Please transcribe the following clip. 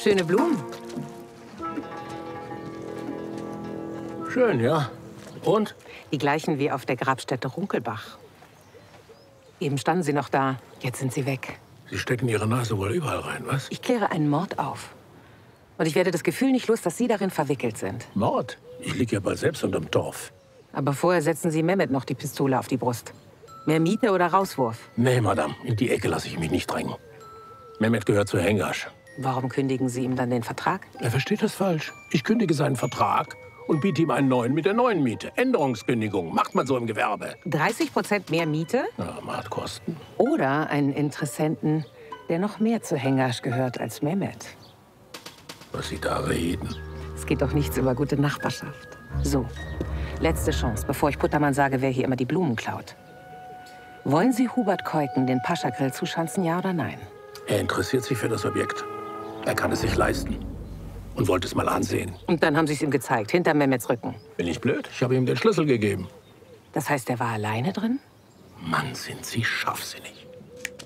Schöne Blumen. Schön, ja. Und? Die gleichen wie auf der Grabstätte Runkelbach. Eben standen sie noch da, jetzt sind sie weg. Sie stecken Ihre Nase wohl überall rein, was? Ich kläre einen Mord auf. Und ich werde das Gefühl nicht los, dass Sie darin verwickelt sind. Mord? Ich liege ja bald selbst unterm Torf. Aber vorher setzen Sie Mehmet noch die Pistole auf die Brust. Mehr Miete oder Rauswurf? Nee, Madame, in die Ecke lasse ich mich nicht drängen. Mehmet gehört zu Hengasch. Warum kündigen Sie ihm dann den Vertrag? Er versteht das falsch. Ich kündige seinen Vertrag und biete ihm einen neuen mit der neuen Miete. Änderungskündigung, macht man so im Gewerbe. 30% mehr Miete? Ja, Maatkosten. Oder einen Interessenten, der noch mehr zu Hengasch gehört als Mehmet. Was Sie da reden. Es geht doch nichts über gute Nachbarschaft. So, letzte Chance, bevor ich Puttermann sage, wer hier immer die Blumen klaut. Wollen Sie Hubert Keuken den Paschagrill zuschanzen, ja oder nein? Er interessiert sich für das Objekt. Er kann es sich leisten. Und wollte es mal ansehen. Und dann haben Sie es ihm gezeigt, hinter Mehmets Rücken. Bin ich blöd? Ich habe ihm den Schlüssel gegeben. Das heißt, er war alleine drin? Mann, sind Sie scharfsinnig.